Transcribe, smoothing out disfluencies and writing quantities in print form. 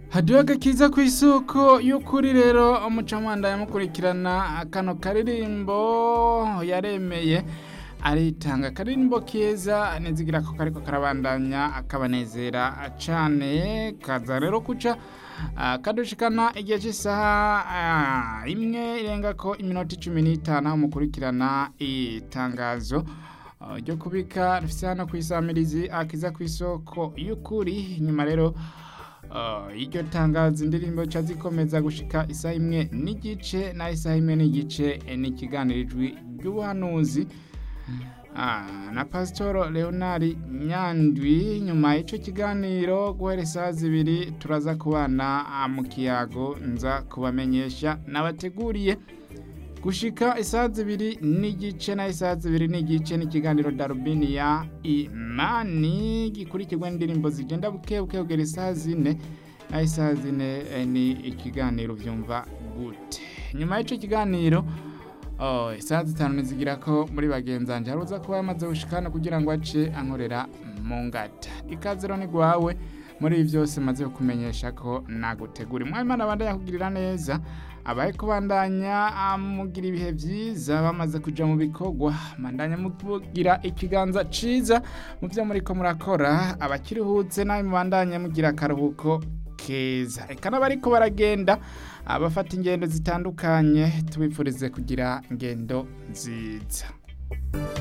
hadiho agakiza ku isoko y'ukuri rero umucamanda yamukurikirana kano karirimbo yaremeye aritanga akaririmbo keza nizigira ko kariko karabandanya akabanezera cane kaza rero kuca kadushikana igihe cy'isaha imwe irenga ko iminota 15 umukurikirana itangazo ryo kubika rifise hano kwisamirizi akiza ku isoko y'ukuri nyuma rero iryo tangazo indirimbo cazikomeza gushika isaha imwe n'igice na isaha imwe n'igice n'ikiganirijwe ry'ubuhanuzi na Pastor Leonard Nyandwi nyuma y'ico kiganiro guhera isaha 2 turaza kubana mu kiyago nza kubamenyesha nabateguriye gushika isaha 2 n'igice na isaha 2 n'igice n'ikiganiro Darubini ya Imani gikurikirwa n'indirimbo zigenda bukebuke kugera isaha 4 na isaha 4 ni ikiganiro vyumva gute nyuma y'ico kiganiro isaha 5 nizigira ko muri bagenzanje haruza kuba yamaze gushikana kugira ngo ace ankorera mu ngata ikazero ni gwawe muri byose maze kumenyesha ko nagutegura mwimana bandanya kugirira neza abaye kubandanya amugira ibihe byiza bamaze kuja mu bikogwa mandanya mugira ikiganza ciza mu byo muri ko murakora abakirihutse nawe mubandanya mugira karuhuko keza eka nabariko baragenda abafata ingendo zitandukanye tubipfurize kugira ingendo nziza.